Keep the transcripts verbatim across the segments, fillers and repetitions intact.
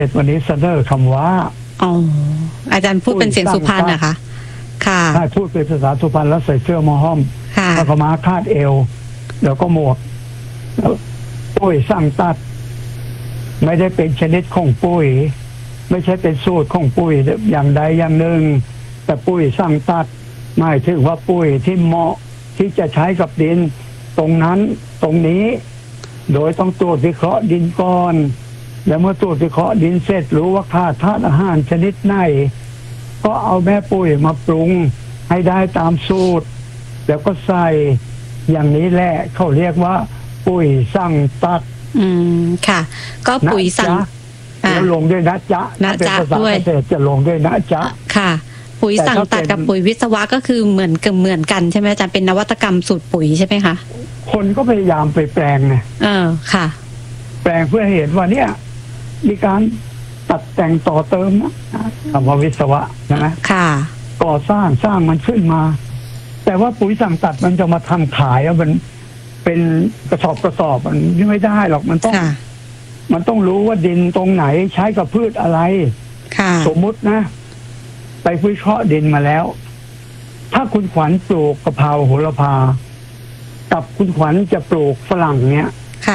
วันนี้เสนอคำว่าอ๋ออาจารย์พูดเป็นเสียงสุพรรณนะคะค่ะถ้าพูดเป็นภาษาสุพรรณแล้วใส่เสื้อมอห้อมแล้วก็มาคาดเอวแล้วก็หมวกปุ้ยสร้างตัดไม่ได้เป็นชนิดของปุ้ยไม่ใช่เป็นสูตรของปุ้ยอย่างใดอย่างหนึ่งแต่ปุ้ยสร้างตัดหมายถึงว่าปุ้ยที่เหมาะที่จะใช้กับดินตรงนั้นตรงนี้โดยต้องตรวจวิเคราะห์ดินก่อนแล้วเมื่อตรวจวิเคราะห์ดินเสร็จรู้ว่าขาดธาตุอาหารชนิดไหนก็เอาแม่ปุ๋ยมาปรุงให้ได้ตามสูตรแล้วก็ใส่อย่างนี้แหละเขาเรียกว่าปุ๋ยสั่งตัดอืมค่ะก็ปุ๋ยสั่งแล้วลงด้วยนะจ๊ะนะจ๊ะด้วยเกษตรจะลงด้วยนะจ๊ะค่ะปุ๋ยสั่งตัดกับปุ๋ยวิศวะก็คือเหมือนกับเหมือนกันใช่ไหมอาจารย์เป็นนวัตกรรมสูตรปุ๋ยใช่ไหมคะคนก็พยายามไปแปลงไงเออค่ะแปลงเพื่อเห็นว่าเนี่ยมีการตัดแต่งต่อเติมนะคำว่าวิศวะนะค่ะก่อสร้างสร้างมันขึ้นมาแต่ว่าปุ๋ยสั่งตัดมันจะมาทำขายแล้วมันเป็นกระสอบกระสอบมันไม่ได้หรอกมันต้องมันต้องรู้ว่าดินตรงไหนใช้กับพืชอะไรสมมุตินะไปวิเคราะห์ดินมาแล้วถ้าคุณขวัญปลูกกะเพราโหระพากับคุณขวัญจะปลูกฝรั่งเนี้ยค่ะ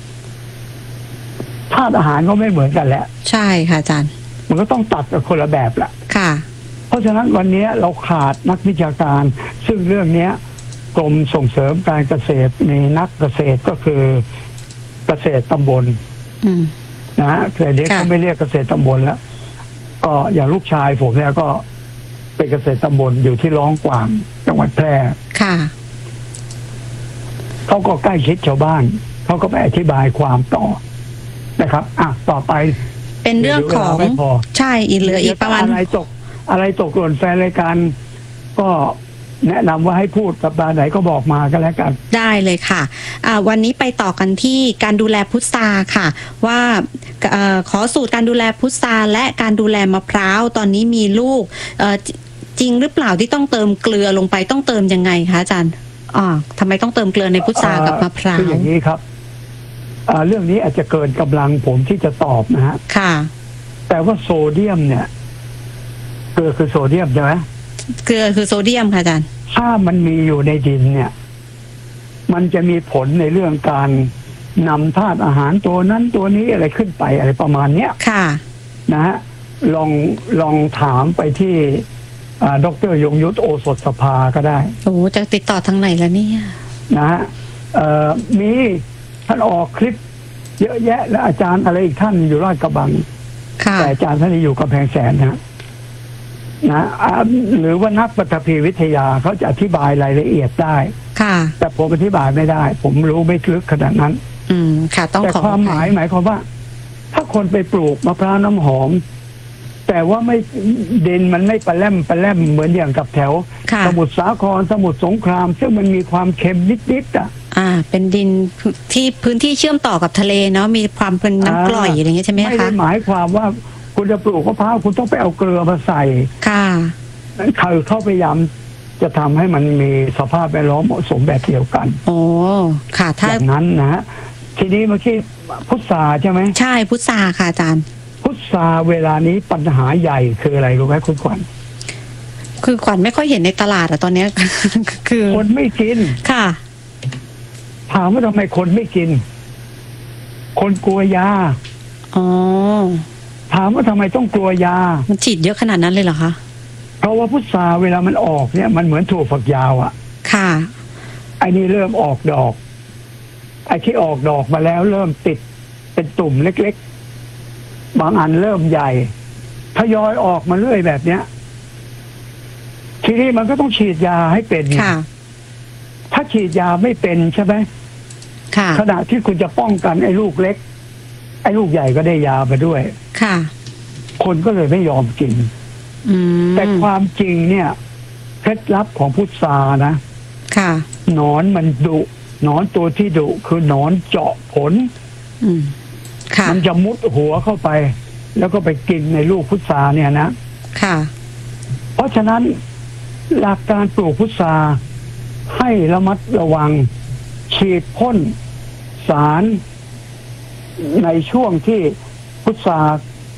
ธาตุอาหารก็ไม่เหมือนกันแหละใช่ค่ะอาจารย์มันก็ต้องตัดกับคนละแบบแหละค่ะเพราะฉะนั้นวันนี้เราขาดนักวิชาการซึ่งเรื่องนี้กรมส่งเสริมการเกษตรมีนักเกษตรก็คือเกษตรตำบลนะฮะแต่เด็กเขาไม่เรียกเกษตรตำบลแล้วก็อย่างลูกชายผมเนี่ยก็เป็นเกษตรตำบลอยู่ที่ร้องกวางจังหวัดแพร่ค่ะเขาก็ใกล้ชิดชาวบ้านเขาก็ไปอธิบายความต่อนะครับอ่ะต่อไปเป็นเรื่องของใช่อีกเหลืออีกประมาณอะไรตกอะไรตกหล่นแฟนรายการก็แนะนำว่าให้พูดสัปดาห์ไหนก็บอกมากันแล้วกันได้เลยค่ะอ่าวันนี้ไปต่อกันที่การดูแลพุทราค่ะว่าเอ่อขอสูตรการดูแลพุทราและการดูแลมะพร้าวตอนนี้มีลูกเอ่อจริงหรือเปล่าที่ต้องเติมเกลือลงไปต้องเติมยังไงคะอาจารย์อ่าทำไมต้องเติมเกลือในพุทรากับมะพร้าวคืออย่างนี้ครับเรื่องนี้อาจจะเกินกำลังผมที่จะตอบนะฮะค่ะแต่ว่าโซเดียมเนี่ยเกลือคือโซเดียมใช่ไหมเกลือคือโซเดียมค่ะอาจารย์ถ้ามันมีอยู่ในดินเนี่ยมันจะมีผลในเรื่องการนำธาตุอาหารตัวนั้นตัวนี้อะไรขึ้นไปอะไรประมาณเนี้ยค่ะนะฮะลองลองถามไปที่ดร.ยงยุทธโอสถสภาก็ได้โอ้จะติดต่อทางไหนแล้วเนี่ยนะฮะมีท่านออกคลิปเยอะแยะและอาจารย์อะไรอีกท่านอยู่ราชกระบังแต่อาจารย์ท่านอยู่กำแพงแสนนะนะหรือว่านักปฐพีวิทยาเขาจะอธิบายรายละเอียดได้ค่ะแต่ผมอธิบายไม่ได้ผมรู้ไม่ลึกขนาดนั้นอืมค่ะต้องแต่ความหมายหมายความว่าถ้าคนไปปลูกมะพร้าวน้ำหอมแต่ว่าไม่ดินมันไม่ปะแล่มปะแล่มเหมือนอย่างกับแถวสมุทรสาครสมุทรสงครามซึ่งมันมีความเค็มนิดๆอ่ะอ่าเป็นดินที่พื้นที่เชื่อมต่อกับทะเลเนาะมีความเป็นน้ำกร่อยอะไรเงี้ยใช่ไหมคะไม่ได้หมายความว่าคุณจะปลูกมะพร้าวคุณต้องไปเอาเกลือมาใส่ค่ะนั้นเขาเข้าพยายามจะทำให้มันมีสภาพแวดล้อมเหมาะสมแบบเดียวกันโอ้ค่ะถ้าแบบนั้นนะฮะทีนี้เมื่อกี้พุทราใช่ไหมใช่พุทราค่ะอาจารย์พุทราเวลานี้ปัญหาใหญ่คืออะไรรู้ไหมคุณขวัญคือขวัญไม่ค่อยเห็นในตลาดอะตอนนี้คือคนไม่กินค่ะถามว่าทำไมคนไม่กินคนกลัวยาอ๋อถามว่าทำไมต้องกลัวยามันฉีดเยอะขนาดนั้นเลยเหรอคะเพราะว่าพุทราเวลามันออกเนี่ยมันเหมือนถั่วฝักยาวอ่ะค่ะไอ้นี่เริ่มออกดอกไอ้ที่ออกดอกมาแล้วเริ่มติดเป็นตุ่มเล็กๆบางอันเริ่มใหญ่ทยอยออกมาเรื่อยแบบเนี้ยทีนี้มันก็ต้องฉีดยาให้เป็นค่ะถ้าฉีดยาไม่เป็นใช่ไหมค่ะขณะที่คุณจะป้องกันไอ้ลูกเล็กไอ้ลูกใหญ่ก็ได้ยาไปด้วยค่ะคนก็เลยไม่ยอมกินแต่ความจริงเนี่ยเคล็ดลับของพุทรานะค่ะหนอนมันดุหนอนตัวที่ดุคือหนอนเจาะผลมันจะมุดหัวเข้าไปแล้วก็ไปกินในลูกพุทราเนี่ยนะค่ะเพราะฉะนั้นหลักการปลูกพุทราให้ระมัดระวังฉีดพ่นสารในช่วงที่พุทรา